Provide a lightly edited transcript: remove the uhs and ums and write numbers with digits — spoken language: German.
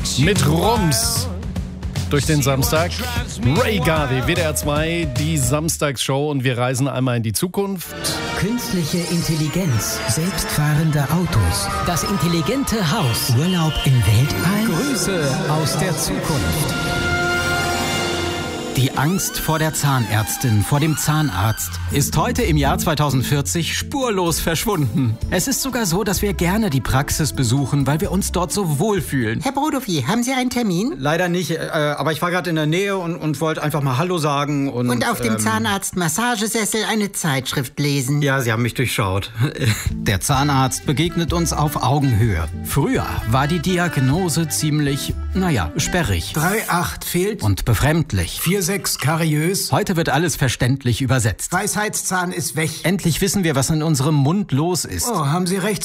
Mit Rums durch den Samstag. Ray Garvey, WDR 2, die Samstagsshow, und wir reisen einmal in die Zukunft. Künstliche Intelligenz, selbstfahrende Autos, das intelligente Haus, Urlaub im Weltall. Grüße aus der Zukunft. Die Angst vor der Zahnärztin, vor dem Zahnarzt, ist heute im Jahr 2040 spurlos verschwunden. Es ist sogar so, dass wir gerne die Praxis besuchen, weil wir uns dort so wohlfühlen. Herr Brodowy, haben Sie einen Termin? Leider nicht, aber ich war gerade in der Nähe und wollte einfach mal Hallo sagen. Und auf dem Zahnarzt-Massagesessel eine Zeitschrift lesen. Ja, Sie haben mich durchschaut. Der Zahnarzt begegnet uns auf Augenhöhe. Früher war die Diagnose ziemlich, sperrig 3,8 fehlt. und befremdlich. 4,6 kariös. Heute wird alles verständlich übersetzt. Weisheitszahn ist weg. Endlich wissen wir, was in unserem Mund los ist. Oh, haben Sie recht.